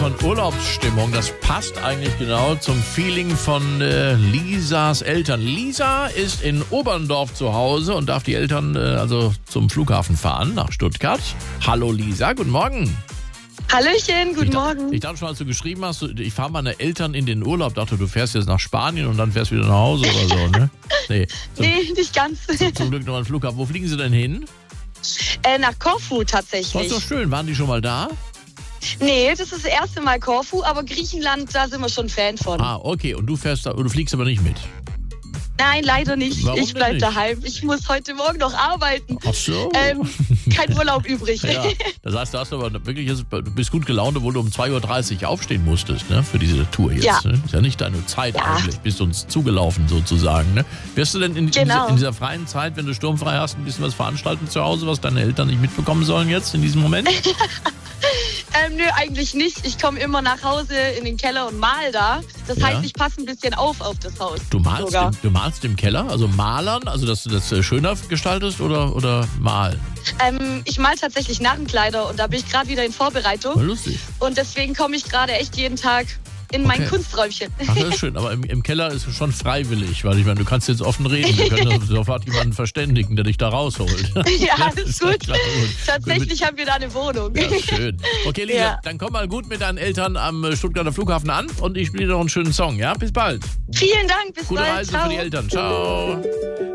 Von Urlaubsstimmung, das passt eigentlich genau zum Feeling von Lisas Eltern. Lisa ist in Oberndorf zu Hause und darf die Eltern also zum Flughafen fahren, nach Stuttgart. Hallo Lisa, guten Morgen. Hallöchen, guten Morgen. Ich dachte schon, als du geschrieben hast, ich fahre meine Eltern in den Urlaub, dachte du fährst jetzt nach Spanien und dann fährst wieder nach Hause oder so, ne? Nee, nicht ganz. Zum Glück noch ein Flughafen. Wo fliegen sie denn hin? Nach Korfu tatsächlich. Das ist doch schön. Waren die schon mal da? Nee, das ist das erste Mal Korfu, aber Griechenland, da sind wir schon Fan von. Ah, okay. Und du fliegst aber nicht mit? Nein, leider nicht. Warum Ich bleib denn nicht? daheim. Ich muss heute Morgen noch arbeiten. Ach so. Kein Urlaub übrig. Ja, das heißt, du hast aber wirklich, du bist gut gelaunt, obwohl du um 2.30 Uhr aufstehen musstest, ne, für diese Tour jetzt. Ja. Ne? Ist ja nicht deine Zeit eigentlich, bist uns zugelaufen sozusagen. Ne? Wirst du denn in dieser freien Zeit, wenn du sturmfrei hast, ein bisschen was veranstalten zu Hause, was deine Eltern nicht mitbekommen sollen jetzt in diesem Moment? Nö, eigentlich nicht. Ich komme immer nach Hause in den Keller und mal da. Das heißt, ich passe ein bisschen auf das Haus. Du malst im Keller? Also malern? Also, dass du das schöner gestaltest oder malen? Ich mal tatsächlich Narrenkleider und da bin ich gerade wieder in Vorbereitung. Lustig. Und deswegen komme ich gerade echt jeden Tag in mein Kunsträumchen. Ach, das ist schön, aber im Keller ist es schon freiwillig, weil ich meine, du kannst jetzt offen reden, wir können sofort jemanden verständigen, der dich da rausholt. Ja, das ist gut. Klar, gut. Tatsächlich haben wir da eine Wohnung. Ja, schön. Okay, Lisa, dann komm mal gut mit deinen Eltern am Stuttgarter Flughafen an und ich spiele dir noch einen schönen Song, ja? Bis bald. Vielen Dank, bis Gute bald. Reise Ciao. für die Eltern. Ciao.